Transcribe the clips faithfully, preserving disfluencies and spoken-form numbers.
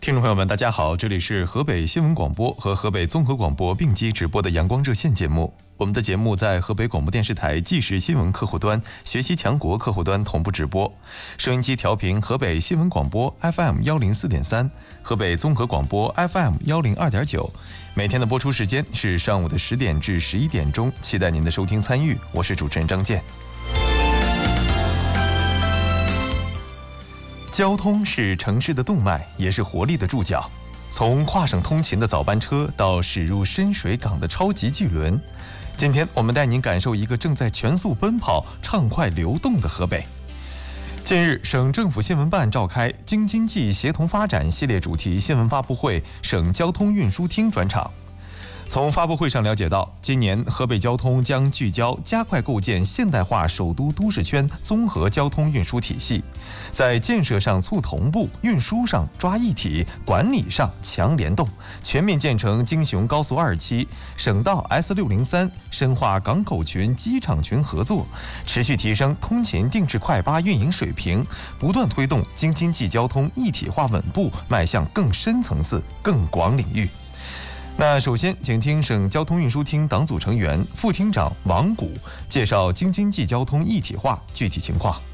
听众朋友们，大家好，这里是河北新闻广播和河北综合广播并机直播的阳光热线节目。我们的节目在河北广播电视台即时新闻客户端、学习强国客户端同步直播，收音机调频河北新闻广播 F M 一零四点三，河北综合广播 F M 一零二点九。每天的播出时间是上午的十点至十一点钟，期待您的收听参与。我是主持人张健。交通是城市的动脉，也是活力的注脚。从跨省通勤的早班车到驶入深水港的超级巨轮，今天我们带您感受一个正在全速奔跑、畅快流动的河北。近日，省政府新闻办召开“京津冀协同发展”系列主题新闻发布会，省交通运输厅专场。从发布会上了解到，今年河北交通将聚焦加快构建现代化首都都市圈综合交通运输体系，在建设上促同步，运输上抓一体，管理上强联动，全面建成京雄高速二期、省道 S 六零三，深化港口群、机场群合作，持续提升通勤定制快巴运营水平，不断推动京津冀交通一体化稳步迈向更深层次、更广领域。那首先，请听省交通运输厅党组成员、副厅长王谷介绍京津冀交通一体化具体情况。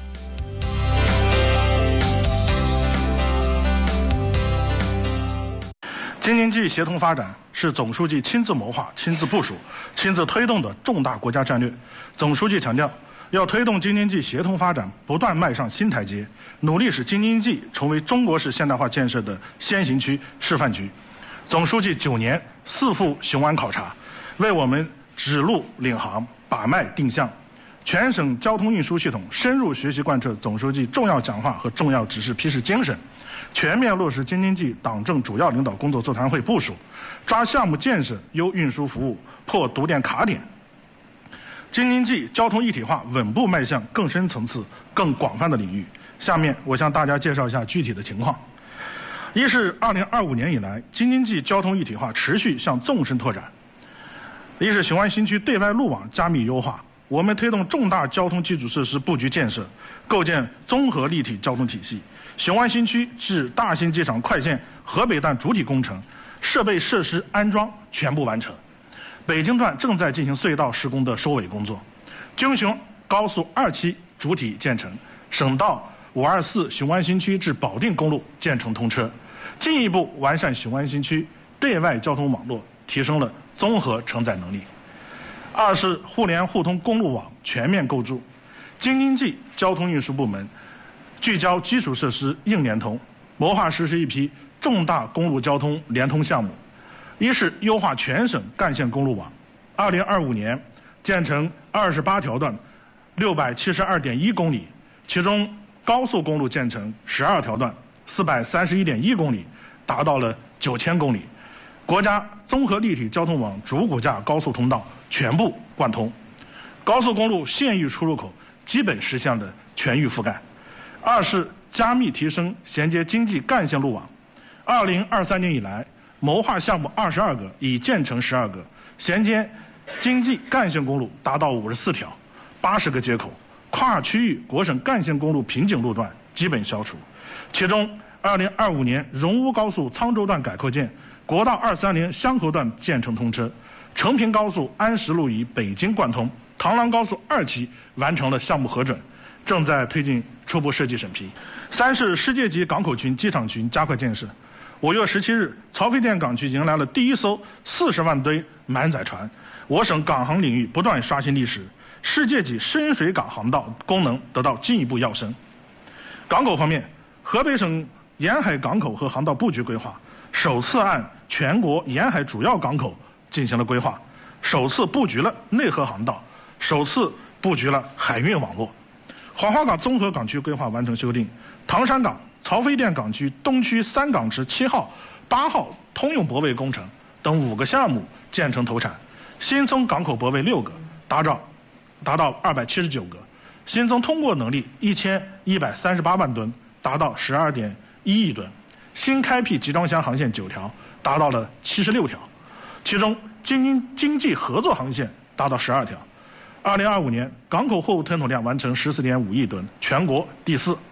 京津冀协同发展是总书记亲自谋划、亲自部署、亲自推动的重大国家战略。总书记强调，要推动京津冀协同发展不断迈上新台阶，努力使京津冀成为中国式现代化建设的先行区、示范区。总书记九年四赴雄安考察，为我们指路领航、把脉定向。全省交通运输系统深入学习贯彻总书记重要讲话和重要指示批示精神，全面落实京津冀党政主要领导工作座谈会部署，抓项目建设、优运输服务、破堵点卡点。京津冀交通一体化稳步迈向更深层次、更广泛的领域。下面我向大家介绍一下具体的情况。一是二零二五年以来，京津冀交通一体化持续向纵深拓展；一是雄安新区对外路网加密优化，我们推动重大交通基础设施布局建设，构建综合立体交通体系。雄安新区至大兴机场快线河北段主体工程设备设施安装全部完成，北京段正在进行隧道施工的收尾工作。京雄高速二期主体建成，省道五二四雄安新区至保定公路建成通车，进一步完善雄安新区对外交通网络，提升了综合承载能力。二是互联互通公路网全面构筑，京津冀交通运输部门聚焦基础设施硬联通，谋划实施一批重大公路交通联通项目。一是优化全省干线公路网，二零二五年建成二十八条段，六百七十二点一公里，其中高速公路建成十二条段，四百三十一点一公里，达到了九千公里。国家综合立体交通网主骨架高速通道全部贯通，高速公路县域出入口基本实现了全域覆盖。二是加密提升衔接经济干线路网，二零二三年以来，谋划项目二十二个，已建成十二个，衔接经济干线公路达到五十四条，八十个接口。跨区域国省干线公路瓶颈路段基本消除，其中二零二五年荣乌高速沧州段改扩建，国道二三零香河段建成通车，成平高速安石路以北京贯通，唐郎高速二期完成了项目核准，正在推进初步设计审批。三是世界级港口群、机场群加快建设。五月十七日，曹妃甸港区迎来了第一艘四十万吨满载船，我省港航领域不断刷新历史。世界级深水港航道功能得到进一步跃升。港口方面，河北省沿海港口和航道布局规划首次按全国沿海主要港口进行了规划，首次布局了内河航道，首次布局了海运网络。黄花岗综合港区规划完成修订，唐山港、曹妃甸港区东区三港池七号、八号通用泊位工程等五个项目建成投产，新增港口泊位六个，达到达到二百七十九个，新增通过能力一千一百三十八万吨，达到十二点一亿吨，新开辟集装箱航线九条，达到了七十六条，其中京津经济合作航线达到十二条。二零二五年，港口货物吞吐量完成十四点五亿吨，全国第四。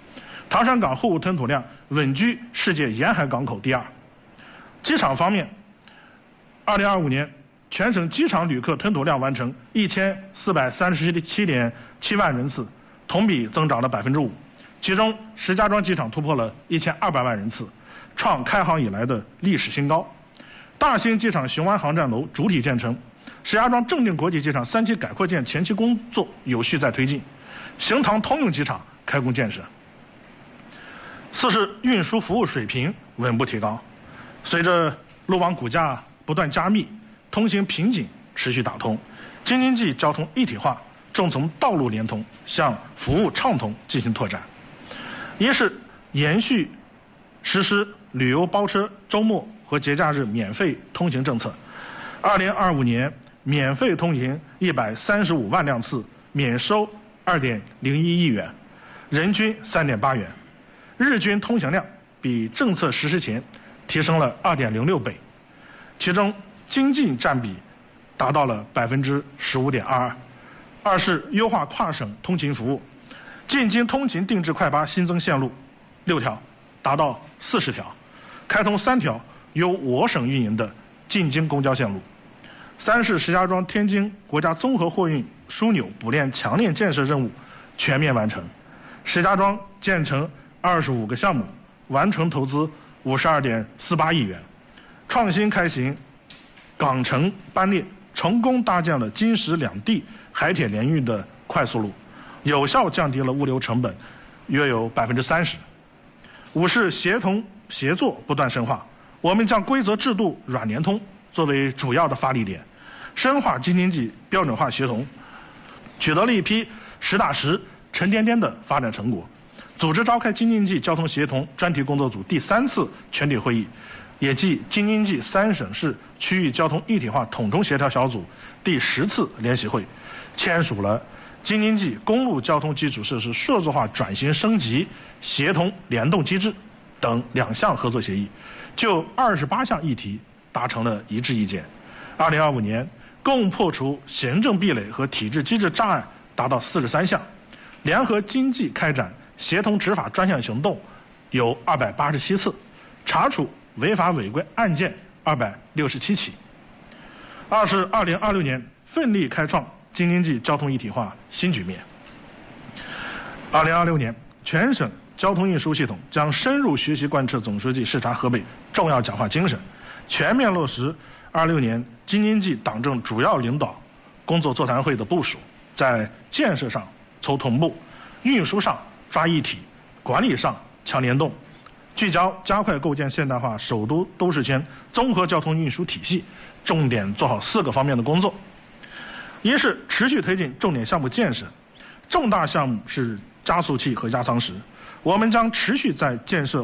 唐山港货物吞吐量稳居世界沿海港口第二。机场方面，二零二五年全省机场旅客吞吐量完成一千四百三十七点七万人次，同比增长了百分之五。其中，石家庄机场突破了一千二百万人次，创开航以来的历史新高。大兴机场雄湾航站楼主体建成，石家庄正定国际机场三期改扩建前期工作有序在推进，邢塘通用机场开工建设。四是运输服务水平稳步提高，随着路网骨架不断加密，通行瓶颈持续打通，京津冀交通一体化正从道路连通向服务畅通进行拓展。一是延续实施旅游包车周末和节假日免费通行政策，二零二五年免费通行一百三十五万辆次，免收二点零一亿元，人均三点八元，日均通行量比政策实施前提升了二点零六倍，其中经济占比达到了百分之十五点二二。二是优化跨省通勤服务，进京通勤定制快巴新增线路六条，达到四十条，开通三条由我省运营的进京公交线路。三是石家庄天津国家综合货运枢纽补链强链建设任务全面完成，石家庄建成二十五个项目，完成投资五十二点四八亿元，创新开行港城班列，成功搭建了京石两地海铁联运的快速路，有效降低了物流成本约有百分之三十。五是协同协作不断深化，我们将规则制度软联通作为主要的发力点，深化京津冀标准化协同，取得了一批实打实、沉甸甸的发展成果。组织召开京津冀交通协同专题工作组第三次全体会议，也即京津冀三省市区域交通一体化统筹协调小组第十次联席会，签署了京津冀公路交通基础设施数字化转型升级协同联动机制等两项合作协议，就二十八项议题达成了一致意见。二零二五年共破除行政壁垒和体制机制障碍达到四十三项，联合经济开展协同执法专项行动有二百八十七次，查处违法违规案件二百六十七起。二是二零二六年奋力开创京津冀交通一体化新局面。二零二六年，全省交通运输系统将深入学习贯彻总书记视察河北重要讲话精神，全面落实二六年京津冀党政主要领导工作座谈会的部署，在建设上筹同步，运输上抓一体，管理上强联动，聚焦加快构建现代化首都都市圈综合交通运输体系，重点做好四个方面的工作。一是持续推进重点项目建设，重大项目是加速器和压舱石，我们将持续在建设